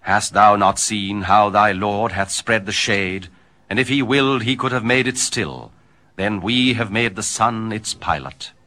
Hast thou not seen how thy Lord hath spread the shade? And if he willed, he could have made it still. Then we have made the sun its pilot.